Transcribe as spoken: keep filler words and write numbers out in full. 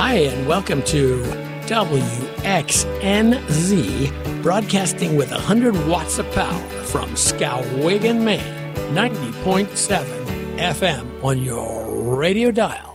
Hi, and welcome to W X N Z, broadcasting with one hundred watts of power from Skowhegan, Maine, ninety point seven F M on your radio dial.